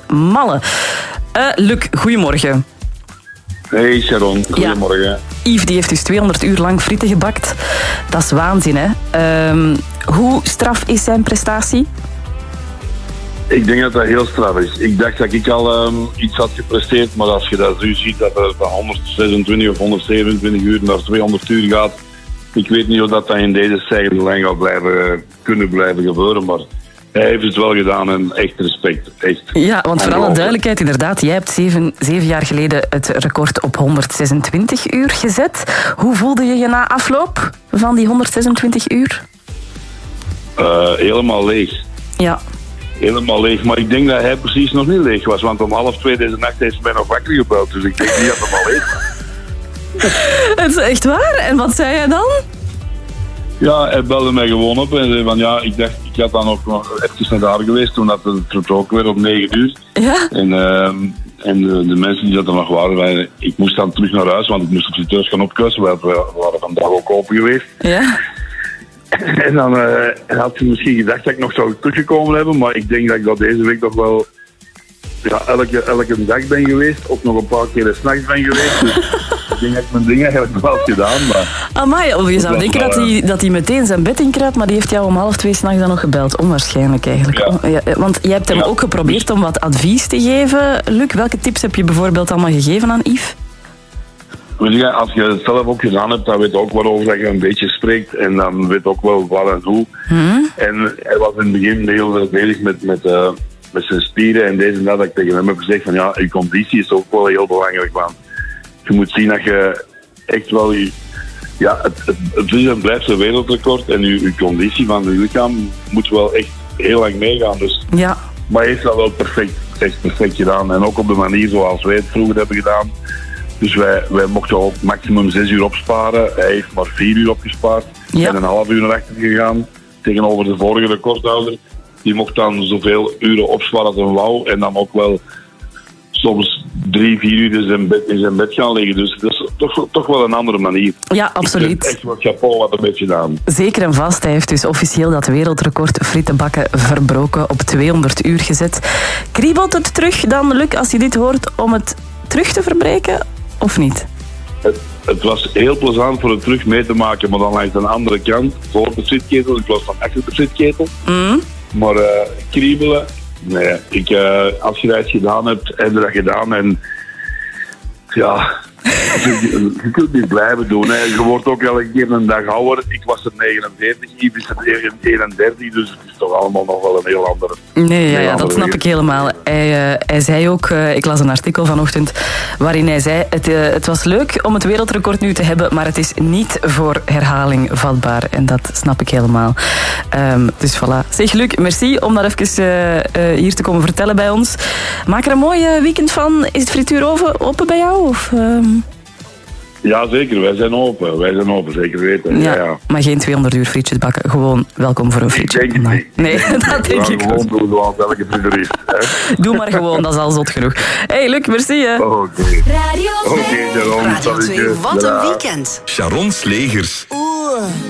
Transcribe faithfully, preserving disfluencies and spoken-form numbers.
Malle. Uh, Luc, goedemorgen. Hey Sharon, goedemorgen. Ja. Yves die heeft dus tweehonderd uur lang frieten gebakt. Dat is waanzin, hè? Um, hoe straf is zijn prestatie? Ik denk dat dat heel straf is. Ik dacht dat ik al um, iets had gepresteerd, maar als je dat nu ziet, dat er van honderdzesentwintig of honderdzevenentwintig uur naar tweehonderd uur gaat, ik weet niet of dat, dat in deze stijgende lijn gaat blijven, kunnen blijven gebeuren, maar hij heeft het wel gedaan en echt respect. Echt. Ja, want voor alle duidelijkheid, inderdaad, jij hebt zeven, zeven jaar geleden het record op honderdzesentwintig uur gezet. Hoe voelde je je na afloop van die honderdzesentwintig uur? Uh, helemaal leeg. Ja. Helemaal leeg, maar ik denk dat hij precies nog niet leeg was, want om half twee deze nacht heeft hij mij nog wakker gebeld, dus ik denk niet dat hij al leeg was. Het is echt waar? En wat zei hij dan? Ja, hij belde mij gewoon op en zei van ja, ik dacht, ik had dan ook nog even naar daar geweest toen dat het vertrokken werd om negen uur. Ja? En, uh, en de, de mensen die dat er nog waren, wij, ik moest dan terug naar huis, want ik moest op de thuis gaan opkussen, we waren vandaag ook open geweest. Ja? En dan uh, had ze misschien gedacht dat ik nog zou teruggekomen hebben, maar ik denk dat ik dat deze week nog wel ja, elke, elke dag ben geweest, ook nog een paar keer 's nachts ben geweest. Dus ik denk dat ik mijn dingen eigenlijk wel gedaan. Maar amai, je zou denken dat hij, dat hij meteen zijn bed inkruipt, maar die heeft jou om half twee 's nachts dan nog gebeld. Onwaarschijnlijk eigenlijk. Ja. Ja, want jij hebt hem ja. ook geprobeerd om wat advies te geven. Luc, welke tips heb je bijvoorbeeld allemaal gegeven aan Yves? Als je het zelf ook gedaan hebt, dan weet je ook waarover dat je een beetje spreekt. En dan weet je ook wel wat en hoe. Hmm. En hij was in het begin heel bezig met, met, uh, met zijn spieren en deze en dat. Dat ik tegen hem heb gezegd van ja, je conditie is ook wel heel belangrijk. Want je moet zien dat je echt wel... Je, ja, het, het, het is en blijft een wereldrecord. En je, je conditie van je lichaam moet wel echt heel lang meegaan. Dus, ja. Maar hij heeft dat wel perfect, echt perfect gedaan. En ook op de manier zoals wij het vroeger hebben gedaan. Dus wij, wij mochten ook maximum zes uur opsparen. Hij heeft maar vier uur opgespaard. Ja. En een half uur naar achter gegaan. Tegenover de vorige recordhouder. Die mocht dan zoveel uren opsparen als een wou. En dan ook wel soms drie, vier uur in zijn bed, in zijn bed gaan liggen. Dus dat is toch, toch wel een andere manier. Ja, absoluut. Ik vind echt wat chapeau wat een beetje gedaan. Zeker en vast. Hij heeft dus officieel dat wereldrecord frietenbakken verbroken. Op tweehonderd uur gezet. Kriebelt het terug dan, Luc, als je dit hoort, om het terug te verbreken? Of niet? Het, het was heel plezant voor het terug mee te maken, maar dan langs een andere kant, voor de fritketel, in plaats van achter de fritketel. Mm. Maar uh, kriebelen, nee. Ik, uh, als je dat eens gedaan hebt, heb je dat gedaan en ja, je, je kunt niet blijven doen. Hè. Je wordt ook elke keer een dag ouder. Ik was er negenenveertig, Yves is er eenendertig, dus het is toch allemaal nog wel een heel andere. Nee, ja, ja, dat snap ik helemaal. Hij, uh, hij zei ook, uh, ik las een artikel vanochtend, waarin hij zei, het, uh, het was leuk om het wereldrecord nu te hebben, maar het is niet voor herhaling vatbaar. En dat snap ik helemaal. Um, dus voilà. Zeg Luc, merci om dat even uh, uh, hier te komen vertellen bij ons. Maak er een mooi weekend van. Is het frituuroven open bij jou? Of, um... Ja, zeker. Wij zijn open. Wij zijn open, zeker weten. Ja, ja, ja. Maar geen tweehonderd uur frietjes bakken. Gewoon welkom voor een frietje. Ik denk het niet. Nee, dat denk ik gewoon doen zoals elke friturist. Doe maar gewoon, dat is al zot genoeg. Hey Luc, merci. Oké. Okay. Radio Oké, okay, Radio twee, wat een weekend. Sharon Slegers. Oeh.